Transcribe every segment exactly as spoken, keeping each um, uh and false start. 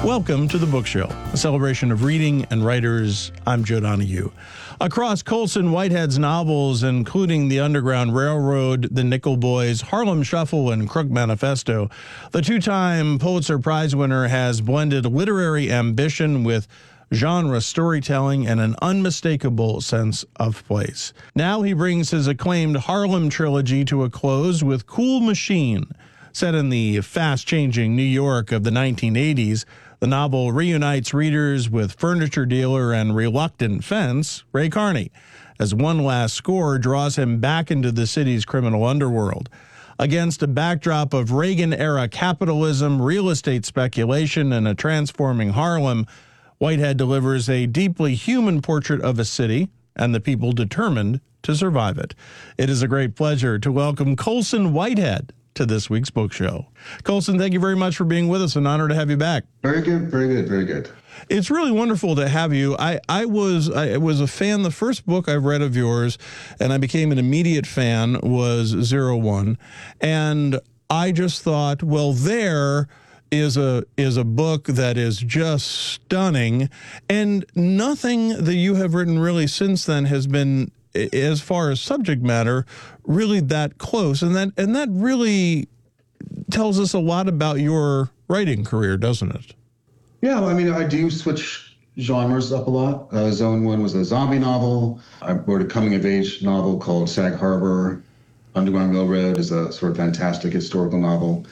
Welcome to The Book Show, a celebration of reading and writers. I'm Joe Donahue. Across Colson Whitehead's novels, including The Underground Railroad, The Nickel Boys, Harlem Shuffle, and Crook Manifesto, the two-time Pulitzer Prize winner has blended literary ambition with genre storytelling and an unmistakable sense of place. Now he brings his acclaimed Harlem trilogy to a close with Cool Machine. Set in the fast-changing New York of the nineteen eighties, the novel reunites readers with furniture dealer and reluctant fence Ray Carney, as one last score draws him back into the city's criminal underworld. Against a backdrop of Reagan-era capitalism, real estate speculation, and a transforming Harlem, Whitehead delivers a deeply human portrait of a city and the people determined to survive it. It is a great pleasure to welcome Colson Whitehead to this week's book show. Colson, thank you very much for being with us. An honor to have you back. Very good, very good, very good. It's really wonderful to have you. I, I was I was a fan. The first book I read of yours, and I became an immediate fan, was Zero One. And I just thought, well, there is a is a book that is just stunning. And nothing that you have written really since then has been, as far as subject matter, really that close. And that and that really tells us a lot about your writing career, doesn't it? Yeah, well, I mean, I do switch genres up a lot. Uh, Zone One was a zombie novel. I wrote a coming-of-age novel called Sag Harbor. Underground Railroad is a sort of fantastic historical novel.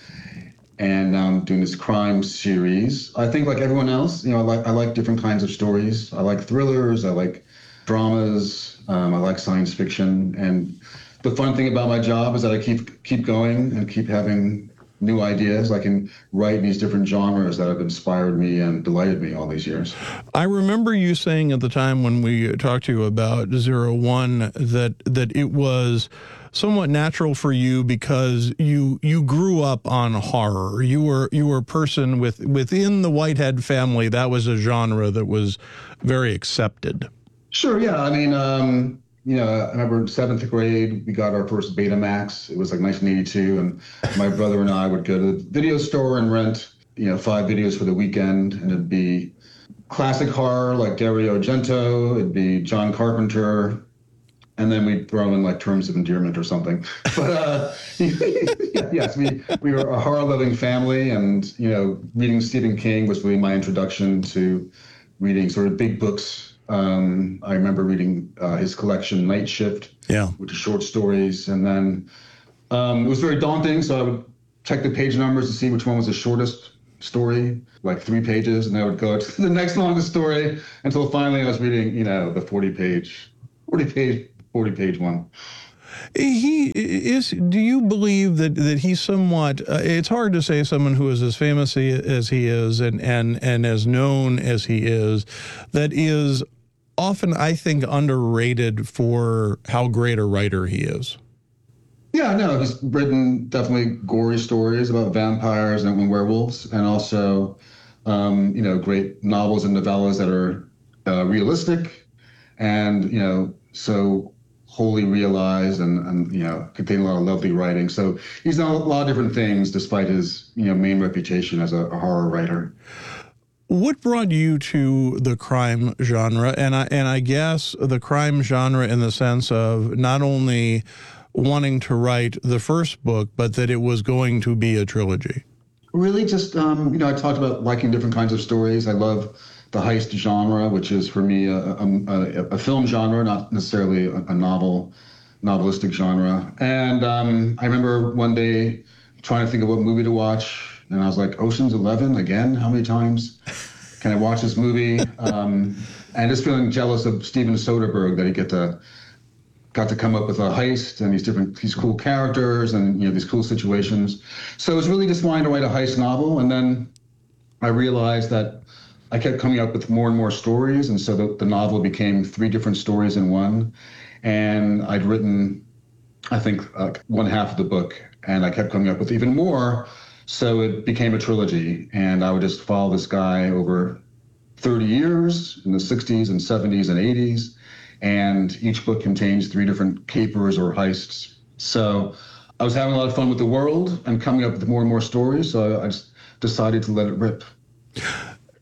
And now I'm doing this crime series. I think like everyone else, you know, I like I like different kinds of stories. I like thrillers. I like dramas. Um, I like science fiction. And the fun thing about my job is that I keep keep going and keep having new ideas. I can write in these different genres that have inspired me and delighted me all these years. I remember you saying at the time when we talked to you about Zero One that that it was somewhat natural for you because you you grew up on horror. You were you were a person with within the Whitehead family. That was a genre that was very accepted. Sure, yeah. I mean, um, you know, I remember seventh grade, we got our first Betamax. It was like nineteen eighty-two, and my brother and I would go to the video store and rent, you know, five videos for the weekend, and it'd be classic horror like Dario Argento, it'd be John Carpenter, and then we'd throw in like Terms of Endearment or something. But uh, yes, we we were a horror-loving family, and you know, reading Stephen King was really my introduction to reading sort of big books. Um, I remember reading uh, his collection, Night Shift, yeah, which is short stories. And then um, it was very daunting, so I would check the page numbers to see which one was the shortest story, like three pages, and I would go to the next longest story until finally I was reading, you know, the forty-page, forty-page, forty-page one. He is. Do you believe that that he's somewhat? Uh, it's hard to say someone who is as famous as he is and and and as known as he is, that is often, I think, underrated for how great a writer he is. Yeah, no, he's written definitely gory stories about vampires and werewolves, and also, um, you know, great novels and novellas that are uh, realistic, and you know, so wholly realized, and, and you know, contain a lot of lovely writing. So he's done a lot of different things, despite his you know main reputation as a, a horror writer. What brought you to the crime genre? And I and I guess the crime genre in the sense of not only wanting to write the first book, but that it was going to be a trilogy. Really, just um, you know, I talked about liking different kinds of stories. I love the heist genre, which is for me a, a, a film genre, not necessarily a, a novel, novelistic genre. And um, I remember one day trying to think of what movie to watch, and I was like, Ocean's Eleven again? How many times can I watch this movie? Um, and just feeling jealous of Steven Soderbergh that he get to got to come up with a heist and these different these cool characters and you know these cool situations. So it was really just wanting to write a heist novel, and then I realized that I kept coming up with more and more stories, and so the, the novel became three different stories in one. And I'd written, I think, uh, one half of the book, and I kept coming up with even more, so it became a trilogy. And I would just follow this guy over thirty years in the sixties and seventies and eighties, and each book contains three different capers or heists. So I was having a lot of fun with the world and coming up with more and more stories, so I just decided to let it rip.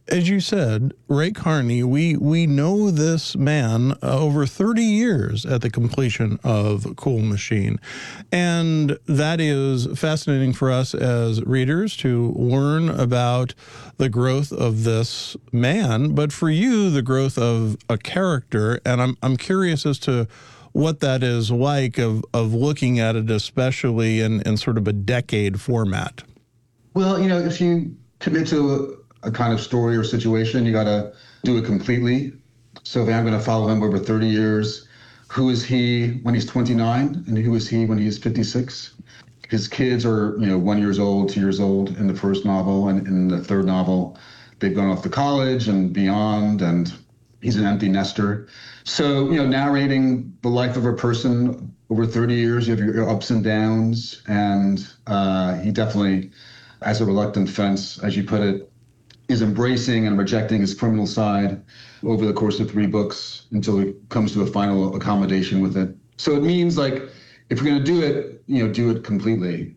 As you said, Ray Carney, we, we know this man uh, over thirty years at the completion of Cool Machine. And that is fascinating for us as readers to learn about the growth of this man, but for you, the growth of a character. And I'm, I'm curious as to what that is like of, of looking at it, especially in, in sort of a decade format. Well, you know, if you commit to a, a kind of story or situation, you got to do it completely. So if I'm going to follow him over thirty years, who is he when he's twenty-nine and who is he when he's fifty-six? His kids are, you know, one years old, two years old in the first novel, and in the third novel, they've gone off to college and beyond, and he's an empty nester. So, you know, narrating the life of a person over thirty years, you have your ups and downs, and uh, he definitely, as a reluctant fence, as you put it, is embracing and rejecting his criminal side over the course of three books until he comes to a final accommodation with it. So it means, like, if you're going to do it, you know, do it completely.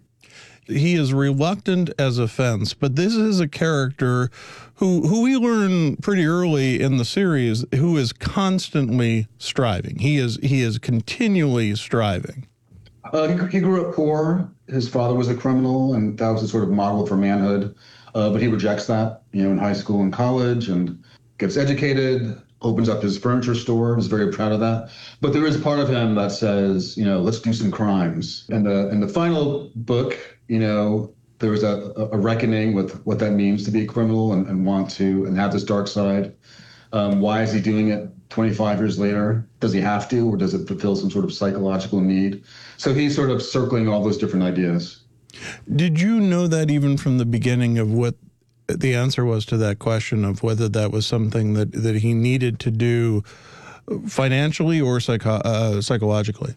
He is reluctant as a fence, but this is a character who who we learn pretty early in the series who is constantly striving. He is he is continually striving. Uh, he, he grew up poor. His father was a criminal, and that was a sort of model for manhood. Uh, but he rejects that, you know, in high school and college, and gets educated, opens up his furniture store, is very proud of that. But there is part of him that says, you know, let's do some crimes. And the in the final book, you know, there was a, a reckoning with what that means to be a criminal and, and want to and have this dark side. Um, why is he doing it twenty-five years later? Does he have to, or does it fulfill some sort of psychological need? So he's sort of circling all those different ideas. Did you know that even from the beginning of what the answer was to that question of whether that was something that, that he needed to do financially or psycho uh, psychologically?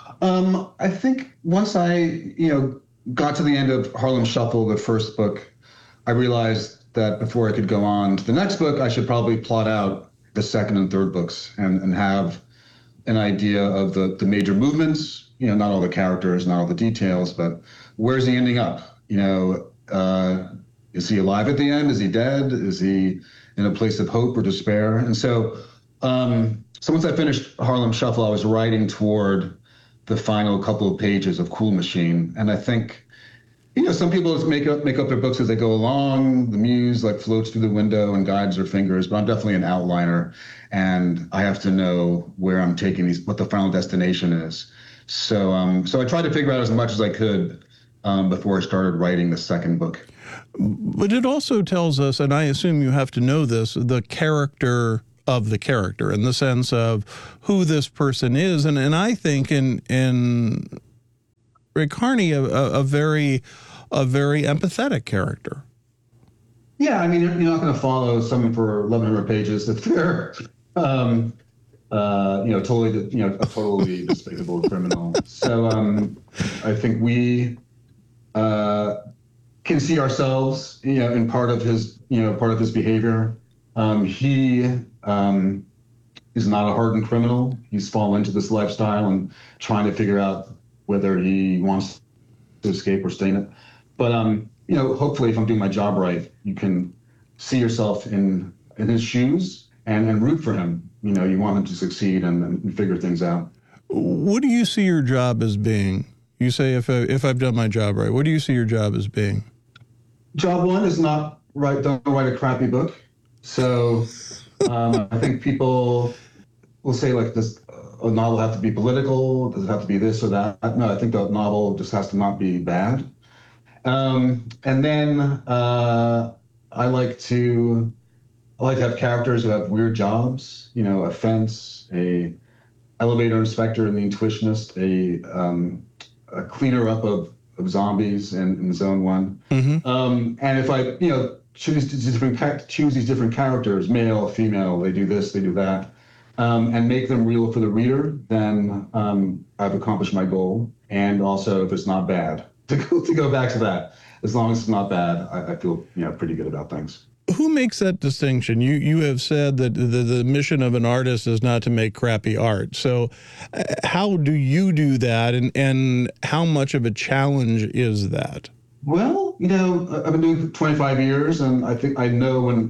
Um, I think once I, you know, got to the end of Harlem Shuffle, the first book, I realized that before I could go on to the next book, I should probably plot out the second and third books and, and have an idea of the, the major movements, you know, not all the characters, not all the details, but where's he ending up? You know, uh, is he alive at the end? Is he dead? Is he in a place of hope or despair? And so, um, so once I finished Harlem Shuffle, I was writing toward the final couple of pages of Cool Machine. And I think, you know, some people just make up make up their books as they go along. The muse like floats through the window and guides their fingers, but I'm definitely an outliner, and I have to know where I'm taking these, what the final destination is. So, um, so I tried to figure out as much as I could um, before I started writing the second book. But it also tells us, and I assume you have to know this, the character of the character in the sense of who this person is. And, and I think in, in Ray Carney, a, a very, a very empathetic character. Yeah, I mean, you're not going to follow someone for eleven hundred pages if they're, um, uh, you know, totally, you know, a totally despicable criminal. So um, I think we uh, can see ourselves, you know, in part of his, you know, part of his behavior. Um, he um, is not a hardened criminal. He's fallen into this lifestyle and trying to figure out whether he wants to escape or stay in it. But, um, you know, hopefully if I'm doing my job right, you can see yourself in, in his shoes and, and root for him. You know, you want him to succeed and, and figure things out. What do you see your job as being? You say, if, I, if I've done my job right, what do you see your job as being? Job one is not write, don't write a crappy book. So um, I think people will say, like, this a novel have to be political? Does it have to be this or that? No, I think the novel just has to not be bad. Um, and then uh, I like to I like to have characters who have weird jobs. You know, a fence, a elevator inspector in The Intuitionist, a um, a cleaner up of, of zombies in, in Zone One. Mm-hmm. Um, and if I, you know, choose these different choose these different characters, male, female, they do this, they do that. Um, and make them real for the reader, then um, I've accomplished my goal. And also, if it's not bad, to go, to go back to that, as long as it's not bad, I, I feel, you know, pretty good about things. Who makes that distinction? You you have said that the, the mission of an artist is not to make crappy art. So uh, how do you do that, and, and how much of a challenge is that? Well, you know, I've been doing it for twenty-five years, and I think I know when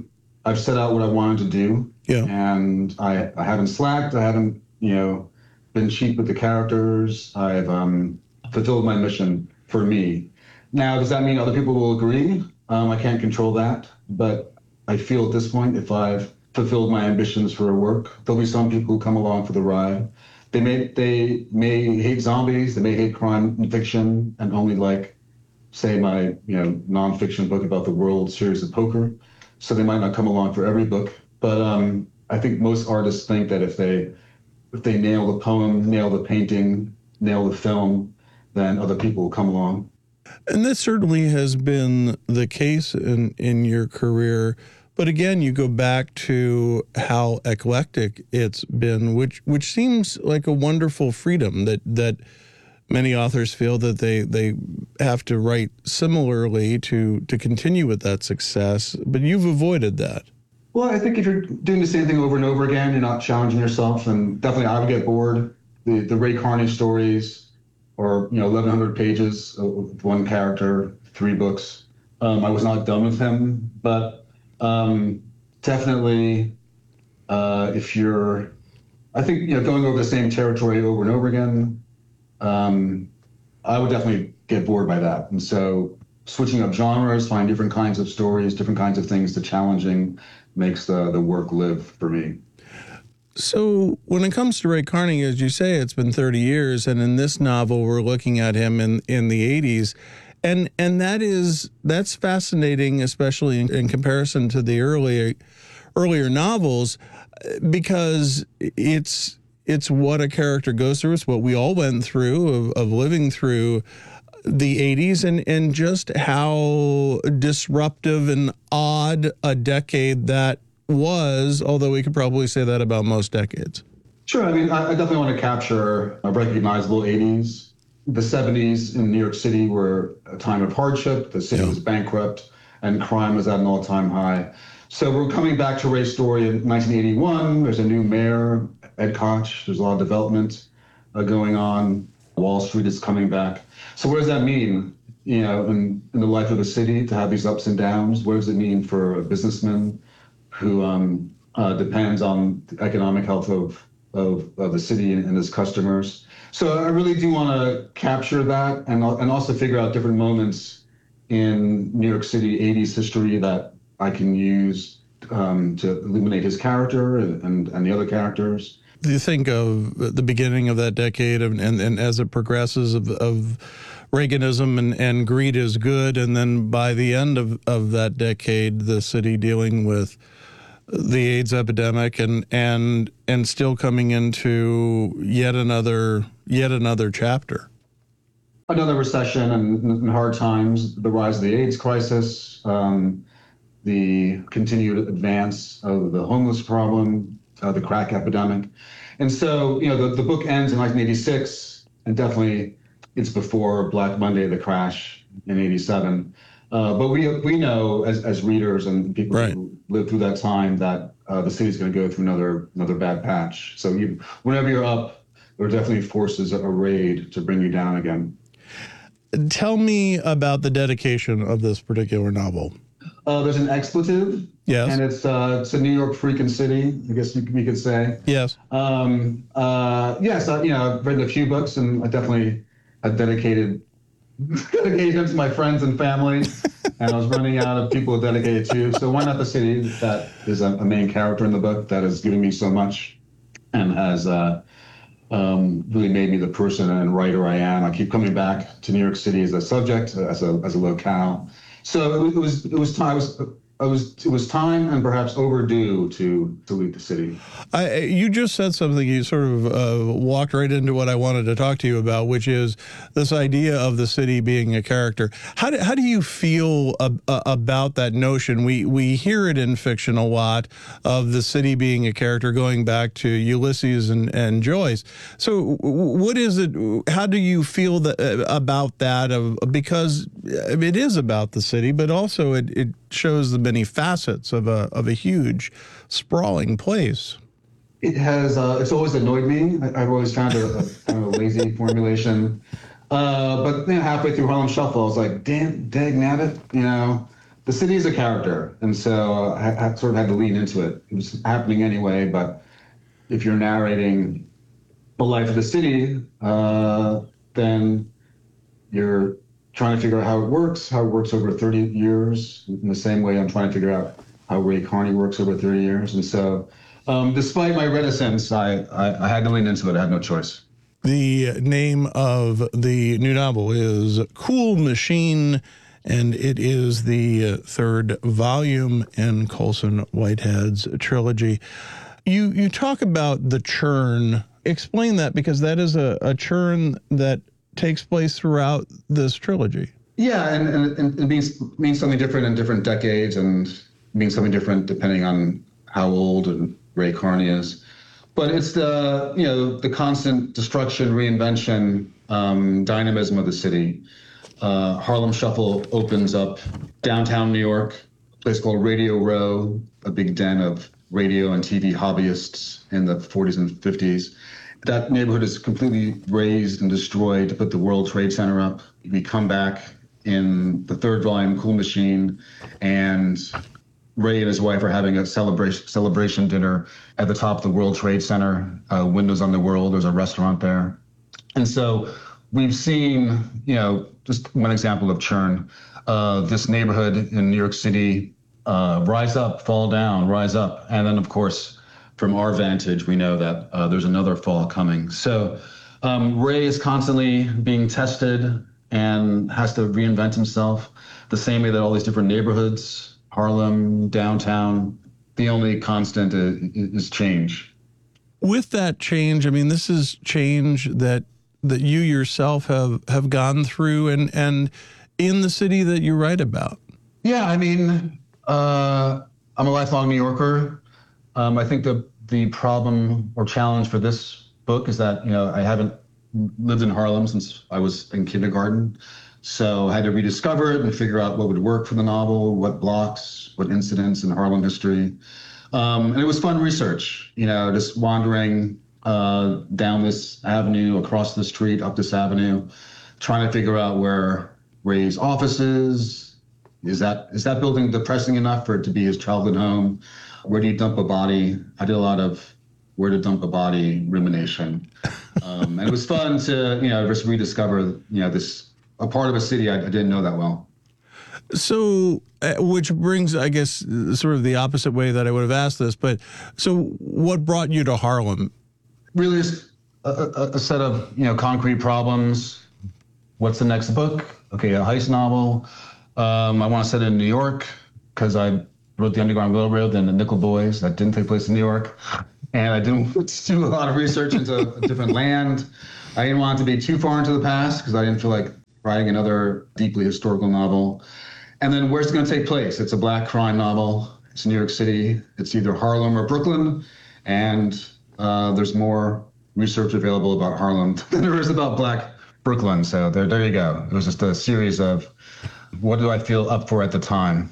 I've set out what I wanted to do. Yeah. And I, I haven't slacked. I haven't, you know, been cheap with the characters. I've um, fulfilled my mission for me. Now, does that mean other people will agree? Um, I can't control that. But I feel at this point, if I've fulfilled my ambitions for work, there'll be some people who come along for the ride. They may they may hate zombies, they may hate crime and fiction, and only like, say, my you know nonfiction book about the World Series of Poker. So they might not come along for every book. But um, I think most artists think that if they if they nail the poem, nail the painting, nail the film, then other people will come along. And this certainly has been the case in, in your career. But again, you go back to how eclectic it's been, which which seems like a wonderful freedom that that many authors feel that they they have to write similarly to to continue with that success. But you've avoided that. Well, I think if you're doing the same thing over and over again, you're not challenging yourself, and definitely I would get bored. The the Ray Carney stories, or you know, eleven hundred pages of one character, three books. Um, I was not done with him, but. Um, definitely, uh, if you're, I think, you know, going over the same territory over and over again, um, I would definitely get bored by that. And so switching up genres, find different kinds of stories, different kinds of things to challenging makes the, the work live for me. So when it comes to Ray Carney, as you say, it's been thirty years. And in this novel, we're looking at him in, in the eighties. And and that is that's fascinating, especially in, in comparison to the earlier earlier novels, because it's it's what a character goes through. It's what we all went through of, of living through the eighties, and and just how disruptive and odd a decade that was. Although we could probably say that about most decades. Sure. I mean, I, I definitely want to capture a recognizable eighties. The seventies in New York City were a time of hardship. The city yeah. was bankrupt, and crime was at an all-time high. So we're coming back to Ray's story in nineteen eighty-one. There's a new mayor, Ed Koch. There's a lot of development uh, going on. Wall Street is coming back. So what does that mean, you know, in, in the life of a city to have these ups and downs? What does it mean for a businessman who um, uh, depends on the economic health of, of, of the city and, and its customers? So I really do want to capture that, and and also figure out different moments in New York City eighties history that I can use um, to illuminate his character and, and the other characters. Do you think of the beginning of that decade and, and, and as it progresses of, of Reaganism and, and greed is good, and then by the end of, of that decade, the city dealing with the AIDS epidemic and and and still coming into yet another yet another chapter. Another recession and, and hard times, the rise of the AIDS crisis, um, the continued advance of the homeless problem, uh, the crack epidemic. And so, you know, the, the book ends in nineteen eighty-six, and definitely it's before Black Monday, the crash in eighty-seven. Uh, but we we know as, as readers and people right. who lived through that time that uh, the city's going to go through another another bad patch. So you, whenever you're up, there are definitely forces arrayed to bring you down again. Tell me about the dedication of this particular novel. Uh, there's an expletive. Yes. And it's uh, it's a New York freaking city, I guess you, we could say. Yes. Um, uh, yes, I, you know, I've read a few books, and I definitely have dedicated dedicated them to my friends and family, and I was running out of people to dedicate it to. So why not the city? That is a, a main character in the book that has given me so much and has uh, um, really made me the person and writer I am. I keep coming back to New York City as a subject, as a as a locale. So it was it was time. It was, it was it was time and perhaps overdue to to leave the city. I, you just said something. You sort of uh, walked right into what I wanted to talk to you about, which is this idea of the city being a character. How do how do you feel ab about that notion? We we hear it in fiction a lot of the city being a character, going back to Ulysses and and Joyce. So what is it? How do you feel that about that? Of because it is about the city, but also it it shows the many facets of a of a huge, sprawling place. It has. Uh, it's always annoyed me. I, I've always found a, a kind of a lazy formulation. Uh, but you know, halfway through Harlem Shuffle, I was like, "Damn, dag nabbit!" You know, the city is a character, and so I, I sort of had to lean into it. It was happening anyway, but if you're narrating the life of the city, uh, then you're trying to figure out how it works, how it works over thirty years, in the same way I'm trying to figure out how Ray Carney works over thirty years. And so, um, despite my reticence, I, I, I had to lean into it. I had no choice. The name of the new novel is Cool Machine, and it is the third volume in Colson Whitehead's trilogy. You you talk about the churn. Explain that, because that is a, a churn that takes place throughout this trilogy. Yeah, and, and, and it means means something different in different decades, and means something different depending on how old and Ray Carney is. But it's the you know the constant destruction, reinvention, um, dynamism of the city. Uh, Harlem Shuffle opens up downtown New York, a place called Radio Row, a big den of radio and T V hobbyists in the forties and fifties. That neighborhood is completely razed and destroyed to put the World Trade Center up. We come back in the third volume, Cool Machine, and Ray and his wife are having a celebration celebration dinner at the top of the World Trade Center, uh, windows on the world. There's a restaurant there. And so we've seen, you know, just one example of churn, uh, this neighborhood in New York City uh, rise up, fall down, rise up. And then, of course, from our vantage, we know that uh, there's another fall coming. So um, Ray is constantly being tested and has to reinvent himself the same way that all these different neighborhoods, Harlem, downtown, the only constant is, is change. With that change, I mean, this is change that that you yourself have, have gone through and, and in the city that you write about. Yeah, I mean, uh, I'm a lifelong New Yorker. Um, I think the the problem or challenge for this book is that, you know, I haven't lived in Harlem since I was in kindergarten. So I had to rediscover it and figure out what would work for the novel, what blocks, what incidents in Harlem history. Um, and it was fun research, you know, just wandering uh, down this avenue, across the street, up this avenue, trying to figure out where Ray's office is. Is that is that building depressing enough for it to be his childhood home? Where do you dump a body? I did a lot of where to dump a body rumination. Um, and it was fun to, you know, just rediscover, you know, this, a part of a city I, I didn't know that well. So, uh, which brings, I guess, sort of the opposite way that I would have asked this, but so what brought you to Harlem? Really just a, a, a set of, you know, concrete problems. What's the next book? Okay, a heist novel. Um, I want to set it in New York because I wrote The Underground Railroad and The Nickel Boys. That didn't take place in New York. And I didn't do a lot of research into a different land. I didn't want it to be too far into the past because I didn't feel like writing another deeply historical novel. And then where's it going to take place? It's a black crime novel. It's New York City. It's either Harlem or Brooklyn. And uh, there's more research available about Harlem than there is about black Brooklyn. So there, there you go. It was just a series of what do I feel up for at the time.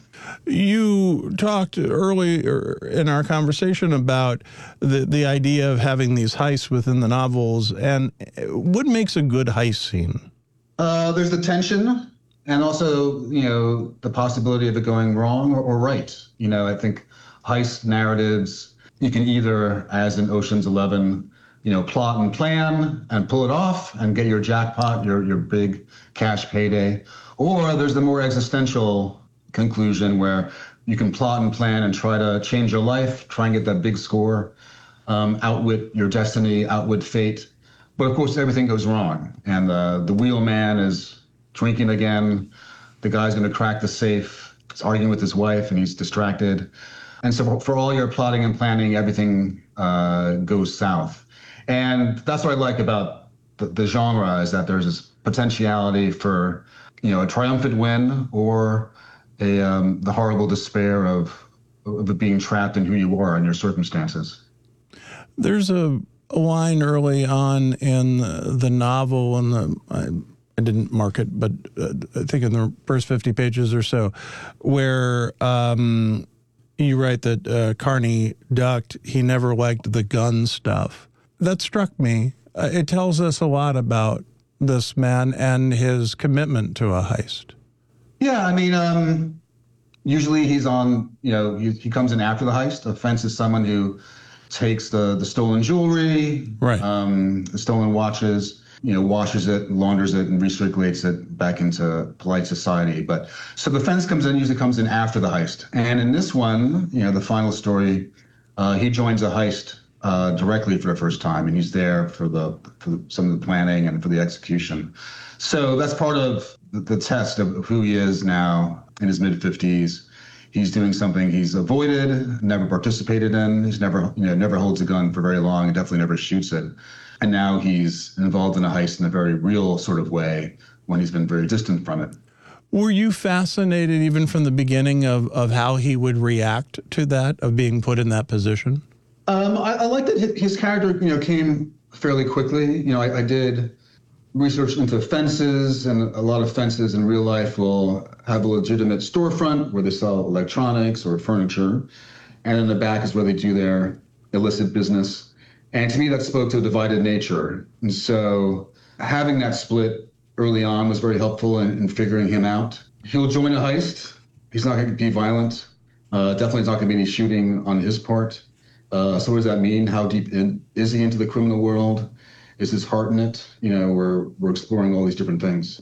You talked earlier in our conversation about the, the idea of having these heists within the novels. And what makes a good heist scene? Uh, there's the tension and also, you know, the possibility of it going wrong or, or right. You know, I think heist narratives, you can either, as in Ocean's Eleven, you know, plot and plan and pull it off and get your jackpot, your, your big cash payday. Or there's the more existential conclusion where you can plot and plan and try to change your life, try and get that big score, um, outwit your destiny, outwit fate. But of course, everything goes wrong. And uh, the wheelman is drinking again. The guy's going to crack the safe. He's arguing with his wife and he's distracted. And so for all your plotting and planning, everything uh, goes south. And that's what I like about the, the genre is that there's this potentiality for, you know, a triumphant win or a, um, the horrible despair of, of being trapped in who you are and your circumstances. There's a, a line early on in the, the novel, and the I, I didn't mark it, but uh, I think in the first fifty pages or so, where um, you write that uh, Carney ducked. He never liked the gun stuff. That struck me. Uh, it tells us a lot about this man and his commitment to a heist. Yeah, I mean, um, Usually he's on, you know, he, he comes in after the heist. A fence is someone who takes the, the stolen jewelry, Right. um, the stolen watches, you know, washes it, launders it, and recirculates it back into polite society. But so the fence comes in, usually comes in after the heist. And in this one, you know, the final story, uh, he joins a heist uh, directly for the first time, and he's there for the for the, some of the planning and for the execution. So that's part of the, the test of who he is now in his mid fifties. He's doing something he's avoided, never participated in. He's never, you know, never holds a gun for very long, and definitely never shoots it. And now he's involved in a heist in a very real sort of way when he's been very distant from it. Were you fascinated even from the beginning of, of how he would react to that, of being put in that position? Um, I, I like that his character, you know, came fairly quickly. You know, I, I did research into fences, and a lot of fences in real life will have a legitimate storefront where they sell electronics or furniture, and in the back is where they do their illicit business. And to me, that spoke to a divided nature. And so having that split early on was very helpful in, in figuring him out. He'll join a heist. He's not going to be violent. Uh, definitely not going to be any shooting on his part. Uh, so what does that mean? How deep in, is he into the criminal world? Is his heart in it? You know, we're we're exploring all these different things.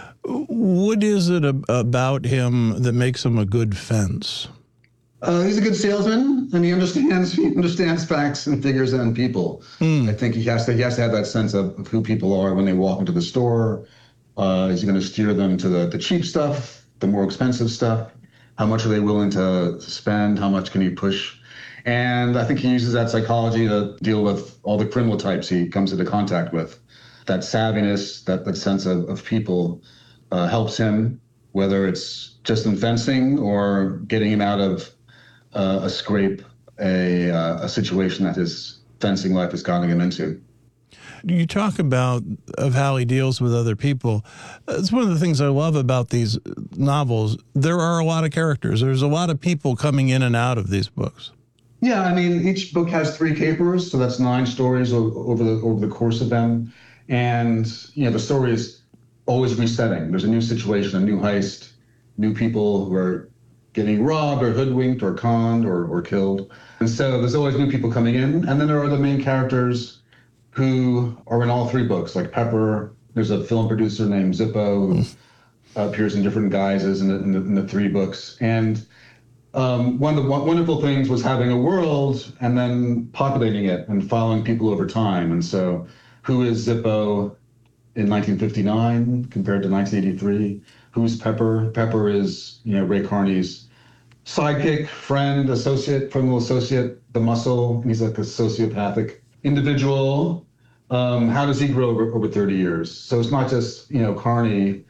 What is it ab- about him that makes him a good fence? Uh, he's a good salesman, and he understands he understands facts and figures and people. Mm. I think he has to he has to have that sense of, of who people are when they walk into the store. Uh, is he going to steer them to the, the cheap stuff, the more expensive stuff? How much are they willing to spend? How much can he push? And I think he uses that psychology to deal with all the criminal types he comes into contact with. That savviness, that, that sense of, of people uh, helps him, whether it's just in fencing or getting him out of uh, a scrape, a, uh, a situation that his fencing life has gotten him into. You talk about of how he deals with other people. It's one of the things I love about these novels. There are a lot of characters. There's a lot of people coming in and out of these books. Yeah, I mean, each book has three capers, so that's nine stories over the over the course of them. And, you know, the story is always resetting. There's a new situation, a new heist, new people who are getting robbed or hoodwinked or conned or, or killed. And so there's always new people coming in. And then there are the main characters who are in all three books, like Pepper. There's a film producer named Zippo who appears in different guises in the, in the, in the three books. And Um, one of the wonderful things was having a world and then populating it and following people over time. And so who is Zippo in nineteen fifty-nine compared to nineteen eighty-three? Who's Pepper? Pepper is, you know, Ray Carney's sidekick, friend, associate, criminal associate, the muscle. He's like a sociopathic individual. Um, how does he grow over, over thirty years? So it's not just, you know, Carney